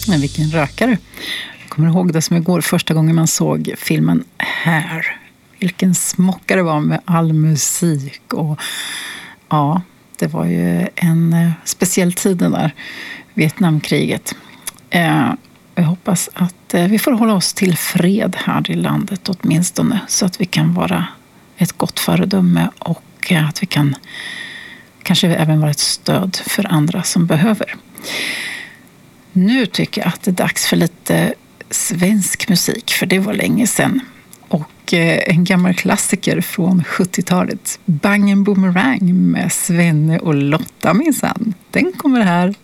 Men vilken rökare. Jag kommer ihåg det som igår, första gången man såg filmen Här. Vilken smocka det var med all musik. Och ja, det var ju en speciell tid där, Vietnamkriget. Jag hoppas att vi får hålla oss till fred här i landet åtminstone, så att vi kan vara ett gott föredöme och att vi kan kanske även vara ett stöd för andra som behöver. Nu tycker jag att det är dags för lite svensk musik, för det var länge sedan. Och en gammal klassiker från 70-talet, Bang & Boomerang med Svenne och Lotta minsann. Den kommer här.